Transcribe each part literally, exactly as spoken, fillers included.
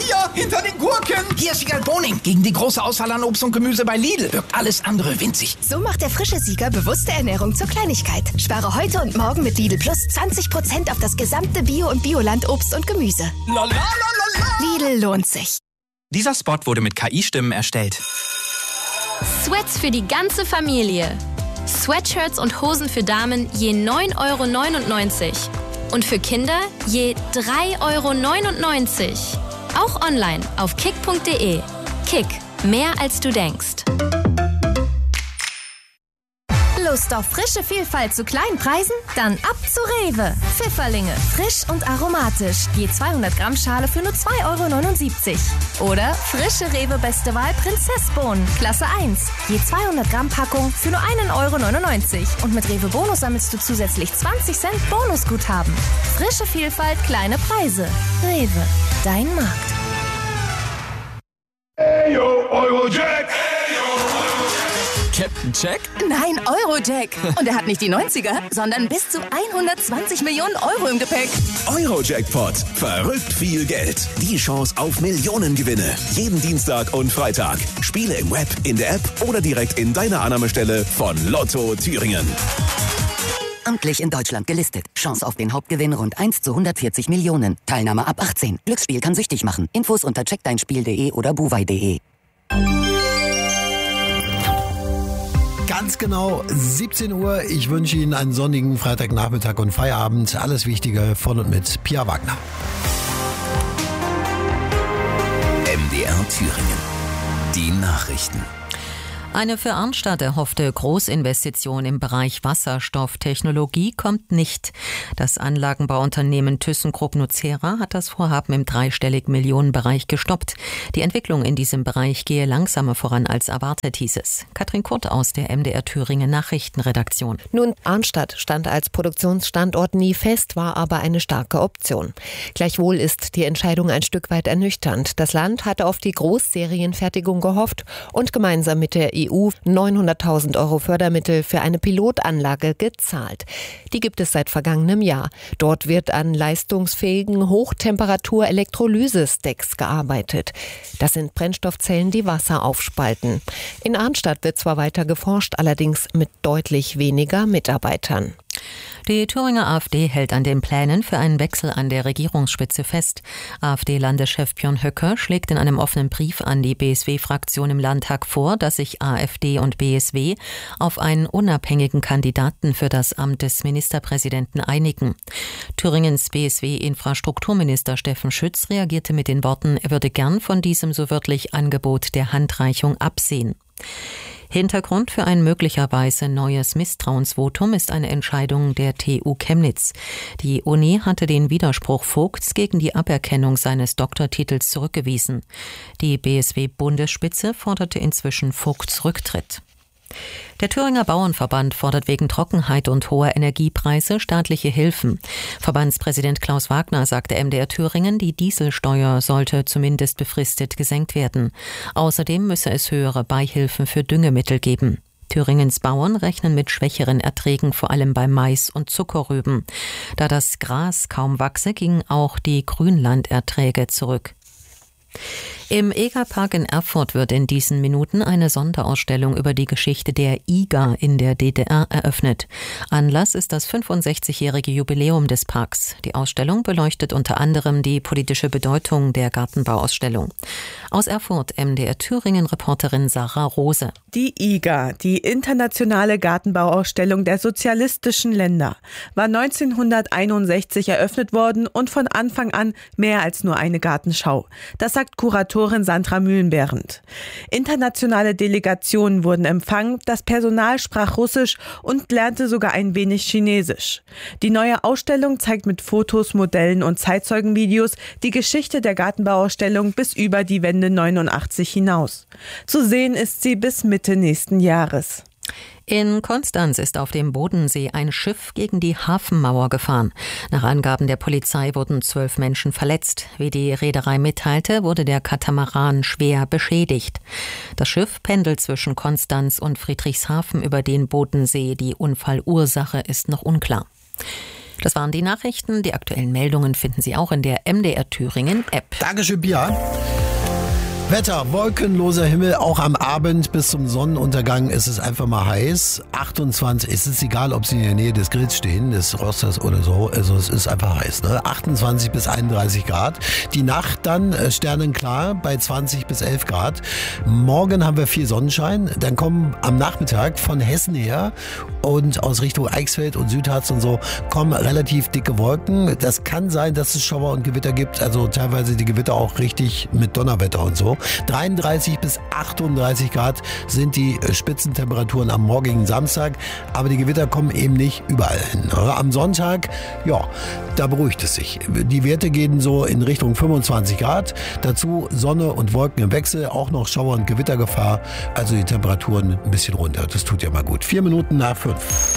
hier, hinter den Gurken. Hier ist Sieger Boning. Gegen die große Auswahl an Obst und Gemüse bei Lidl wirkt alles andere winzig. So macht der frische Sieger bewusste Ernährung zur Kleinigkeit. Spare heute und morgen mit Lidl Plus zwanzig Prozent auf das gesamte Bio- und Bioland-Obst und Gemüse. La, la, la, la, la. Lidl lohnt sich. Dieser Spot wurde mit K I-Stimmen erstellt. Sweats für die ganze Familie. Sweatshirts und Hosen für Damen je neun Euro neunundneunzig. Und für Kinder je drei Euro neunundneunzig. Auch online auf kick punkt de. Kick, mehr als du denkst. Lust auf frische Vielfalt zu kleinen Preisen? Dann ab zu Rewe. Pfifferlinge, frisch und aromatisch. Je zweihundert Gramm Schale für nur zwei Euro neunundsiebzig. Oder frische Rewe Beste Wahl Prinzessbohnen, Klasse eins. Je zweihundert Gramm Packung für nur einen Euro neunundneunzig. Und mit Rewe Bonus sammelst du zusätzlich zwanzig Cent Bonusguthaben. Frische Vielfalt, kleine Preise. Rewe, dein Markt. Hey, yo, Eurojack. Captain Jack? Nein, Eurojack. Und er hat nicht die neunziger, sondern bis zu hundertzwanzig Millionen Euro im Gepäck. Eurojackpot. Verrückt viel Geld. Die Chance auf Millionengewinne. Jeden Dienstag und Freitag. Spiele im Web, in der App oder direkt in deiner Annahmestelle von Lotto Thüringen. Amtlich in Deutschland gelistet. Chance auf den Hauptgewinn rund eins zu hundertvierzig Millionen. Teilnahme ab achtzehn. Glücksspiel kann süchtig machen. Infos unter check dein spiel punkt de oder buwei punkt de. Ganz genau siebzehn Uhr. Ich wünsche Ihnen einen sonnigen Freitagnachmittag und Feierabend. Alles Wichtige von und mit Pia Wagner. M D R Thüringen. Die Nachrichten. Eine für Arnstadt erhoffte Großinvestition im Bereich Wasserstofftechnologie kommt nicht. Das Anlagenbauunternehmen ThyssenKrupp nucera hat das Vorhaben im dreistelligen Millionenbereich gestoppt. Die Entwicklung in diesem Bereich gehe langsamer voran als erwartet, hieß es. Katrin Kurt aus der M D R Thüringen Nachrichtenredaktion. Nun, Arnstadt stand als Produktionsstandort nie fest, war aber eine starke Option. Gleichwohl ist die Entscheidung ein Stück weit ernüchternd. Das Land hatte auf die Großserienfertigung gehofft und gemeinsam mit der E U neunhunderttausend Euro Fördermittel für eine Pilotanlage gezahlt. Die gibt es seit vergangenem Jahr. Dort wird an leistungsfähigen Hochtemperatur-Elektrolyse-Stacks gearbeitet. Das sind Brennstoffzellen, die Wasser aufspalten. In Arnstadt wird zwar weiter geforscht, allerdings mit deutlich weniger Mitarbeitern. Die Thüringer AfD hält an den Plänen für einen Wechsel an der Regierungsspitze fest. AfD-Landeschef Björn Höcke schlägt in einem offenen Brief an die B S W-Fraktion im Landtag vor, dass sich AfD und B S W auf einen unabhängigen Kandidaten für das Amt des Ministerpräsidenten einigen. Thüringens B S W-Infrastrukturminister Steffen Schütz reagierte mit den Worten, er würde gern von diesem so wörtlich Angebot der Handreichung absehen. Hintergrund für ein möglicherweise neues Misstrauensvotum ist eine Entscheidung der T U Chemnitz. Die Uni hatte den Widerspruch Vogts gegen die Aberkennung seines Doktortitels zurückgewiesen. Die B S W-Bundesspitze forderte inzwischen Vogts Rücktritt. Der Thüringer Bauernverband fordert wegen Trockenheit und hoher Energiepreise staatliche Hilfen. Verbandspräsident Klaus Wagner sagte M D R Thüringen, die Dieselsteuer sollte zumindest befristet gesenkt werden. Außerdem müsse es höhere Beihilfen für Düngemittel geben. Thüringens Bauern rechnen mit schwächeren Erträgen, vor allem bei Mais und Zuckerrüben. Da das Gras kaum wachse, gingen auch die Grünlanderträge zurück. Im Egerpark in Erfurt wird in diesen Minuten eine Sonderausstellung über die Geschichte der I G A in der D D R eröffnet. Anlass ist das fünfundsechzigjährige Jubiläum des Parks. Die Ausstellung beleuchtet unter anderem die politische Bedeutung der Gartenbauausstellung. Aus Erfurt M D R Thüringen-Reporterin Sarah Rose. Die I G A, die Internationale Gartenbauausstellung der sozialistischen Länder, war neunzehnhunderteinundsechzig eröffnet worden und von Anfang an mehr als nur eine Gartenschau. Das sagt Kuratorin Sandra Mühlenbehrend. Internationale Delegationen wurden empfangen, das Personal sprach Russisch und lernte sogar ein wenig Chinesisch. Die neue Ausstellung zeigt mit Fotos, Modellen und Zeitzeugenvideos die Geschichte der Gartenbauausstellung bis über die Wende neunundachtzig hinaus. Zu sehen ist sie bis Mitte nächsten Jahres. In Konstanz ist auf dem Bodensee ein Schiff gegen die Hafenmauer gefahren. Nach Angaben der Polizei wurden zwölf Menschen verletzt. Wie die Reederei mitteilte, wurde der Katamaran schwer beschädigt. Das Schiff pendelt zwischen Konstanz und Friedrichshafen über den Bodensee. Die Unfallursache ist noch unklar. Das waren die Nachrichten. Die aktuellen Meldungen finden Sie auch in der M D R Thüringen App. Dankeschön, Pia. Wetter, wolkenloser Himmel, auch am Abend bis zum Sonnenuntergang ist es einfach mal heiß. achtundzwanzig, es ist egal, ob Sie in der Nähe des Grills stehen, des Rosters oder so, also es ist einfach heiß. Ne? achtundzwanzig bis einunddreißig Grad. Die Nacht dann äh, sternenklar bei zwanzig bis elf Grad. Morgen haben wir viel Sonnenschein, dann kommen am Nachmittag von Hessen her und aus Richtung Eichsfeld und Südharz und so kommen relativ dicke Wolken. Das kann sein, dass es Schauer und Gewitter gibt, also teilweise die Gewitter auch richtig mit Donnerwetter und so. dreiunddreißig bis achtunddreißig Grad sind die Spitzentemperaturen am morgigen Samstag, aber die Gewitter kommen eben nicht überall hin. Am Sonntag, ja, da beruhigt es sich. Die Werte gehen so in Richtung fünfundzwanzig Grad, dazu Sonne und Wolken im Wechsel, auch noch Schauer- und Gewittergefahr, also die Temperaturen ein bisschen runter, das tut ja mal gut. Vier Minuten nach fünf.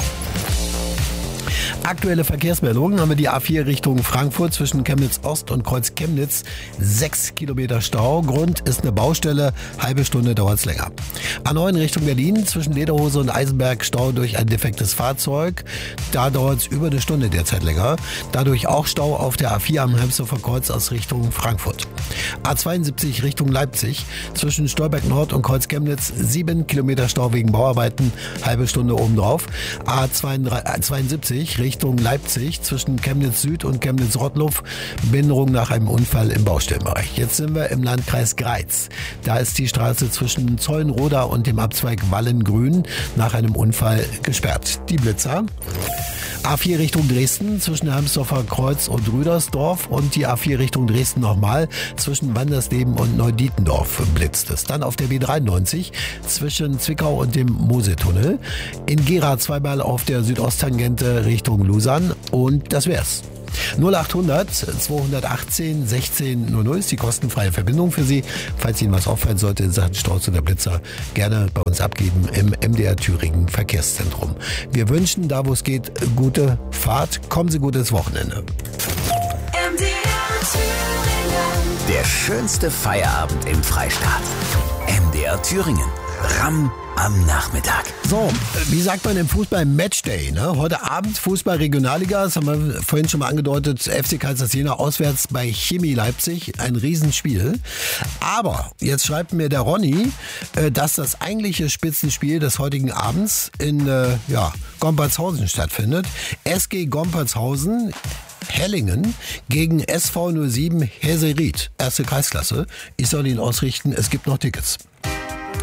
Aktuelle Verkehrsmeldungen haben wir die A vier Richtung Frankfurt zwischen Chemnitz Ost und Kreuz Chemnitz. Sechs Kilometer Stau. Grund ist eine Baustelle. Halbe Stunde dauert es länger. A neun Richtung Berlin zwischen Lederhose und Eisenberg Stau durch ein defektes Fahrzeug. Da dauert es über eine Stunde derzeit länger. Dadurch auch Stau auf der A vier am Helmsdorfer Kreuz aus Richtung Frankfurt. A zweiundsiebzig Richtung Leipzig zwischen Stolberg Nord und Kreuz Chemnitz. Sieben Kilometer Stau wegen Bauarbeiten. Halbe Stunde obendrauf. A zweiundsiebzig Richtung Richtung Leipzig zwischen Chemnitz Süd und Chemnitz Rottluff. Behinderung nach einem Unfall im Baustellenbereich. Jetzt sind wir im Landkreis Greiz. Da ist die Straße zwischen Zollenroda und dem Abzweig Wallengrün nach einem Unfall gesperrt. Die Blitzer. A vier Richtung Dresden zwischen Helmsdorfer Kreuz und Rüdersdorf und die A vier Richtung Dresden nochmal zwischen Wandersleben und Neudietendorf blitzt es. Dann auf der B dreiundneunzig zwischen Zwickau und dem Mosetunnel. In Gera zweimal auf der Südosttangente Richtung Lusan und das wär's. null achthundert zweihundertachtzehn sechzehn null null ist die kostenfreie Verbindung für Sie. Falls Ihnen was auffallen sollte in Sachen Staus oder Blitzer, gerne bei uns abgeben im M D R Thüringen Verkehrszentrum. Wir wünschen, da wo es geht, gute Fahrt. Kommen Sie gut ins Wochenende. M D R Thüringen. Der schönste Feierabend im Freistaat. M D R Thüringen. Ramm am Nachmittag. So, wie sagt man im Fußball? Matchday, ne? Heute Abend Fußball Regionalliga, das haben wir vorhin schon mal angedeutet, F C Karlsruhe Jena auswärts bei Chemie Leipzig, ein Riesenspiel. Aber jetzt schreibt mir der Ronny, dass das eigentliche Spitzenspiel des heutigen Abends in ja, Gompertshausen stattfindet. S G Gompertshausen Hellingen gegen S V null sieben Herseried, erste Kreisklasse. Ich soll Ihnen ausrichten, es gibt noch Tickets.